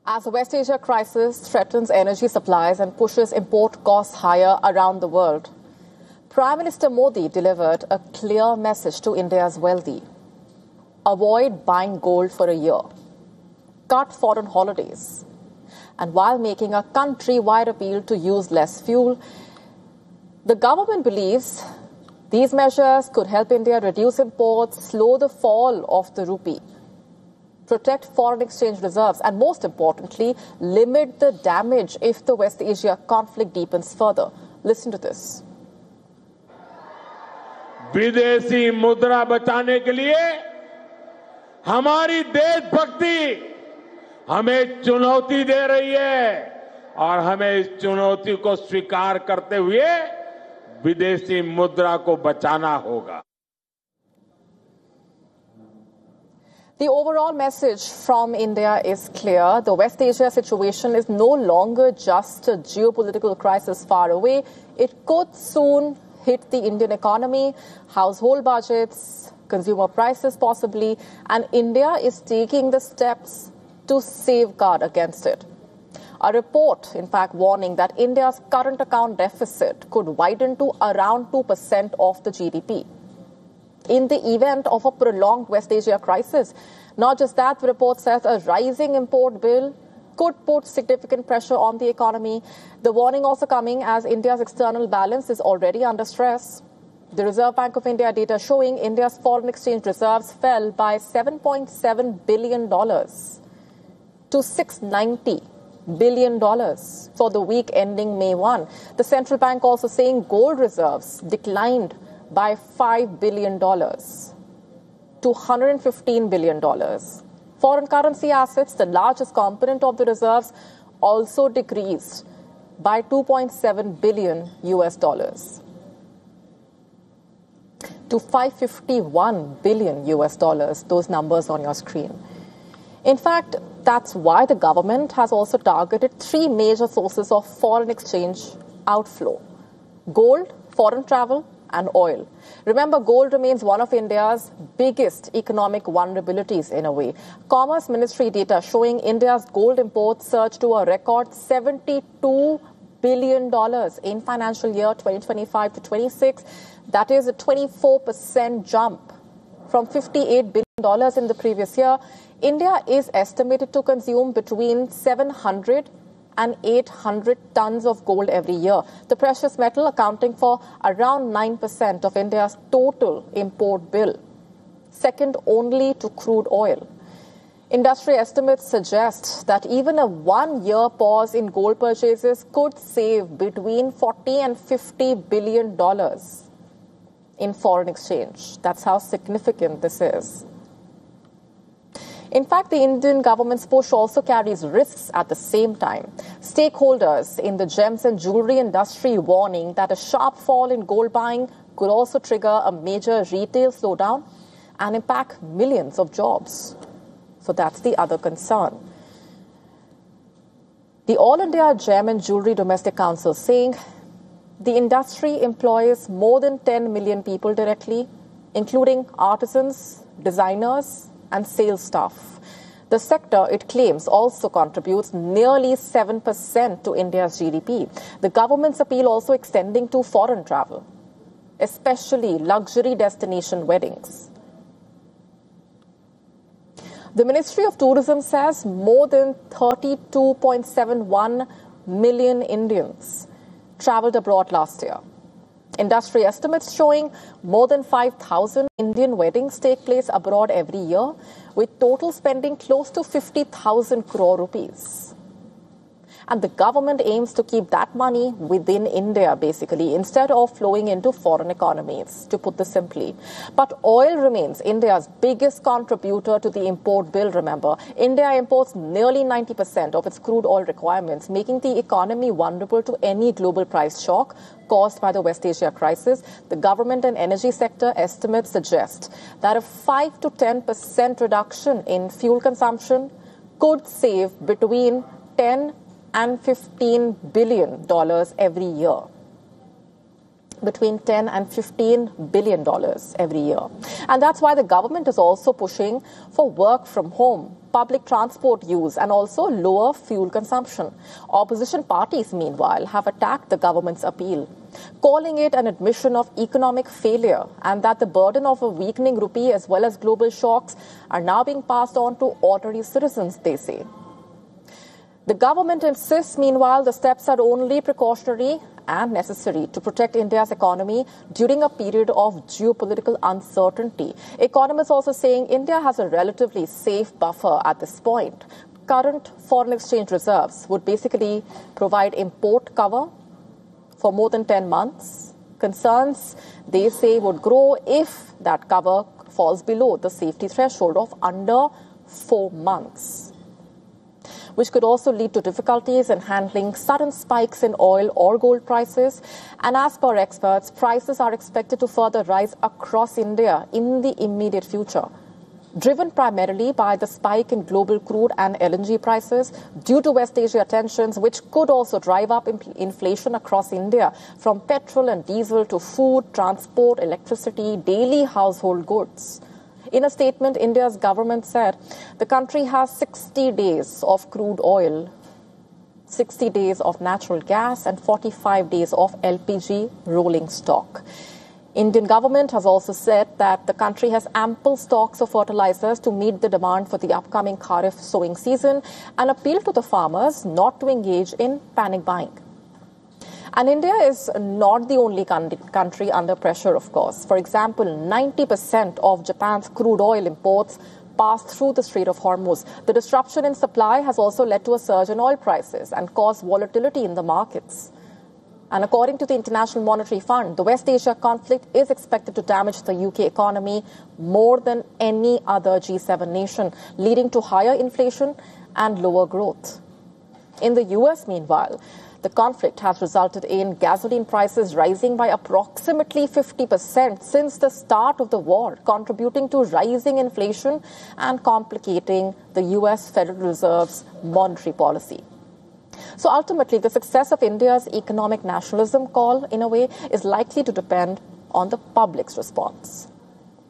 As the West Asia crisis threatens energy supplies and pushes import costs higher around the world, Prime Minister Modi delivered a clear message to India's wealthy. Avoid buying gold for a year. Cut foreign holidays. And while making a country-wide appeal to use less fuel, the government believes these measures could help India reduce imports, slow the fall of the rupee, protect foreign exchange reserves, and most importantly, limit the damage if the West Asia conflict deepens further. Listen to this. विदेशी मुद्रा बचाने के लिए हमारी देशभक्ति हमें चुनौती दे रही है और हमें इस चुनौती को स्वीकार करते हुए विदेशी मुद्रा को बचाना होगा. The overall message from India is clear. The West Asia situation is no longer just a geopolitical crisis far away. It could soon hit the Indian economy, household budgets, consumer prices possibly, and India is taking the steps to safeguard against it. A report, in fact, warning that India's current account deficit could widen to around 2% of the GDP. In the event of a prolonged West Asia crisis. Not just that, the report says a rising import bill could put significant pressure on the economy. The warning also coming as India's external balance is already under stress. The Reserve Bank of India data showing India's foreign exchange reserves fell by $7.7 billion to $690 billion for the week ending May 1. The central bank also saying gold reserves declined by $5 billion to $115 billion. Foreign currency assets, the largest component of the reserves, also decreased by $2.7 billion to $551 billion, those numbers on your screen. In fact, that's why the government has also targeted three major sources of foreign exchange outflow: gold, foreign travel, and oil. Remember, gold remains one of India's biggest economic vulnerabilities in a way. Commerce Ministry data showing India's gold imports surged to a record $72 billion in financial year 2025 to 26. That is a 24% jump from $58 billion in the previous year. India is estimated to consume between 700 and 800 tons of gold every year. The precious metal accounting for around 9% of India's total import bill, second only to crude oil. Industry estimates suggest that even a one-year pause in gold purchases could save between $40 and $50 billion in foreign exchange. That's how significant this is. In fact, the Indian government's push also carries risks at the same time. Stakeholders in the gems and jewelry industry warning that a sharp fall in gold buying could also trigger a major retail slowdown and impact millions of jobs. So that's the other concern. The All India Gem and Jewelry Domestic Council saying the industry employs more than 10 million people directly, including artisans, designers, and sales staff. The sector, it claims, also contributes nearly 7% to India's GDP. The government's appeal also extending to foreign travel, especially luxury destination weddings. The Ministry of Tourism says more than 32.71 million Indians traveled abroad last year. Industry estimates showing more than 5,000 Indian weddings take place abroad every year, with total spending close to 50,000 crore rupees. And the government aims to keep that money within India, basically, instead of flowing into foreign economies, to put this simply. But oil remains India's biggest contributor to the import bill, remember. India imports nearly 90% of its crude oil requirements, making the economy vulnerable to any global price shock caused by the West Asia crisis. The government and energy sector estimates suggest that a 5 to 10% reduction in fuel consumption could save between $10 and $15 billion every year. Between $10 and $15 billion every year. And that's why the government is also pushing for work from home public transport use and also lower fuel consumption. Opposition parties, meanwhile, have attacked the government's appeal, calling it an admission of economic failure and that the burden of a weakening rupee as well as global shocks are now being passed on to ordinary citizens, they say. The government insists, meanwhile, the steps are only precautionary and necessary to protect India's economy during a period of geopolitical uncertainty. Economists also saying India has a relatively safe buffer at this point. Current foreign exchange reserves would basically provide import cover for more than 10 months. Concerns, they say, would grow if that cover falls below the safety threshold of under 4 months, which could also lead to difficulties in handling sudden spikes in oil or gold prices. And as per experts, prices are expected to further rise across India in the immediate future, driven primarily by the spike in global crude and LNG prices due to West Asia tensions, which could also drive up inflation across India, from petrol and diesel to food, transport, electricity, daily household goods. In a statement, India's government said the country has 60 days of crude oil, 60 days of natural gas and 45 days of LPG rolling stock. Indian government has also said that the country has ample stocks of fertilizers to meet the demand for the upcoming Kharif sowing season and appealed to the farmers not to engage in panic buying. And India is not the only country under pressure, of course. For example, 90% of Japan's crude oil imports pass through the Strait of Hormuz. The disruption in supply has also led to a surge in oil prices and caused volatility in the markets. And according to the International Monetary Fund, the West Asia conflict is expected to damage the UK economy more than any other G7 nation, leading to higher inflation and lower growth. In the US, meanwhile, the conflict has resulted in gasoline prices rising by approximately 50% since the start of the war, contributing to rising inflation and complicating the US Federal Reserve's monetary policy. So ultimately, the success of India's economic nationalism call, in a way, is likely to depend on the public's response.